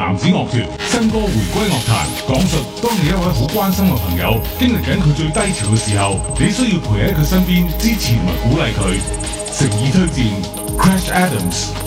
男子樂團新歌回歸樂壇，講述當你一位好關心嘅朋友經歷緊佢最低潮嘅時候，你需要陪喺佢身邊支持同埋鼓勵佢。誠意推薦 Crash Adams。